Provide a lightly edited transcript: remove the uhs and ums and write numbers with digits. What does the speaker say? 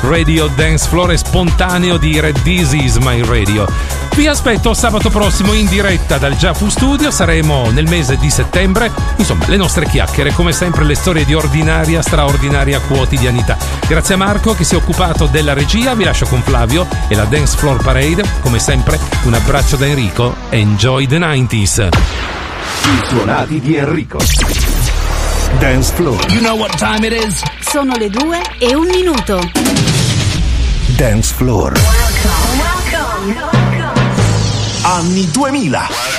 radio dance floor e spontaneo dire This is my radio. Vi aspetto sabato prossimo in diretta dal Giafu Studio, saremo nel mese di settembre, insomma le nostre chiacchiere, come sempre le storie di ordinaria, straordinaria quotidianità. Grazie a Marco che si è occupato della regia, vi lascio con Flavio e la Dance Floor Parade, come sempre un abbraccio da Enrico, enjoy the 90s. I suonati di Enrico. Dance Floor. You know what time it is? Sono le 2:01. Dance Floor. Welcome. Anni 2000.